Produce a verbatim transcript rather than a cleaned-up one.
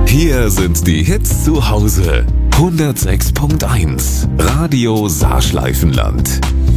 Hier sind die Hits zu Hause. hundertsechs Komma eins Radio Saarschleifenland.